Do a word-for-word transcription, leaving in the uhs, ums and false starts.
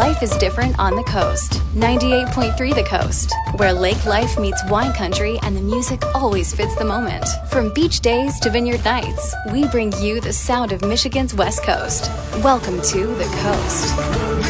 Life is different on the coast. ninety-eight point three The Coast, where lake life meets wine country and the music always fits the moment. From beach days to vineyard nights, we bring you the sound of Michigan's West Coast. Welcome to The Coast.